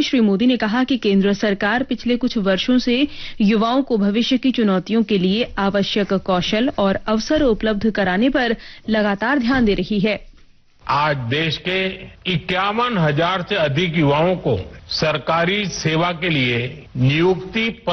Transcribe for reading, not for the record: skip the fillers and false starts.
में श्री मोदी ने कहा कि केंद्र सरकार पिछले कुछ वर्षों से युवाओं को भविष्य की चुनौतियों के लिए आवश्यक कौशल और अवसर उपलब्ध कराने पर लगातार ध्यान दे रही है। आज देश के 51,000 से अधिक युवाओं को सरकारी सेवा के लिए नियुक्ति